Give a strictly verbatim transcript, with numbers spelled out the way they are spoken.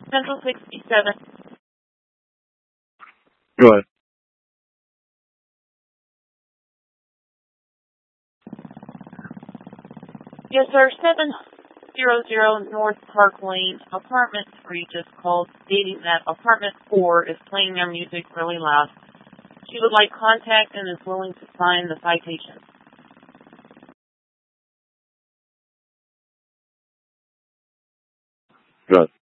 Central sixty-seven. Go ahead. Yes, sir. seven hundred North Park Lane, apartment three just called, stating that apartment four is playing their music really loud. She would like contact and is willing to sign the citation. Good.